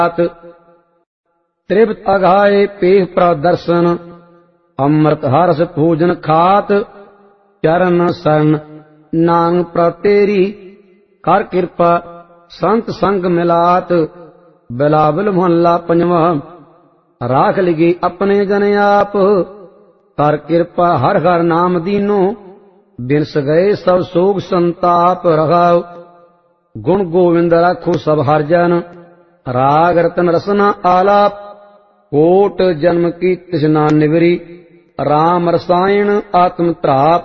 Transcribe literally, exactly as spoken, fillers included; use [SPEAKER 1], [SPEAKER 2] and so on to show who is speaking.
[SPEAKER 1] ਤ੍ਰਿਪਤ ਅਗਾਏ ਪੇਹ ਪ੍ਰਦਰਸ਼ਨ, ਅੰਮ੍ਰਿਤ ਹਰਸ ਭੋਜਨ ਖਾਤ। ਚਰਨ ਸਰਨ ਨਾਨਕ ਪ੍ਰਤੇਰੀ, ਕਰ ਕਿਰਪਾ ਸੰਤ ਸੰਗ ਮਿਲਾਤ। ਬਿਲਾਵਲ ਮੁਹੱਲਾ ਪੰਜਵਾਂ। ਰਾਖ ਲਗੇ ਆਪਣੇ ਜਨ ਆਪ, ਕਰ ਕਿਰਪਾ ਹਰ ਹਰ ਨਾਮ ਦੀਨੋ। ਬਿਨਸ ਗਏ ਸਭ ਸੋਗ ਸੰਤਾਪ ਰਹਾਉ, ਗੁਣ ਗੋਵਿੰਦ ਰਾਖੋ ਸਭ ਹਰ ਜਨ। ਰਾਗ ਰਤਨ ਰਸਨਾ ਆਲਾਪ, ਕੋਟ ਜਨਮ ਕੀ ਤ੍ਰਿਸ਼ਨਾ ਨਿਵਰੀ। ਰਾਮ ਰਸਾਇਣ ਆਤਮ ਧਰਾਪ,